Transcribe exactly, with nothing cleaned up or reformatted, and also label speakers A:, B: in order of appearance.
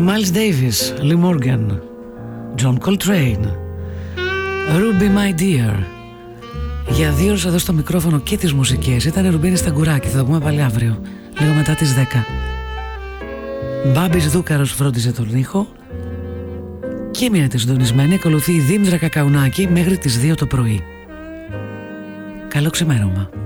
A: Miles Davis, Lee Morgan, John Coltrane, Ruby My Dear. Για δύο ώρες εδώ στο μικρόφωνο και τις μουσικές ήταν η Ρουμπίνη Σταγκουράκη. Θα το πούμε πάλι αύριο, λίγο μετά τις δέκα. Μπάμπης Δούκαρος φρόντιζε τον ήχο. Και μείνετε συντονισμένοι. Ακολουθεί η Δήμητρα Κακαουνάκη μέχρι τις δύο το πρωί. Καλό ξημέρωμα.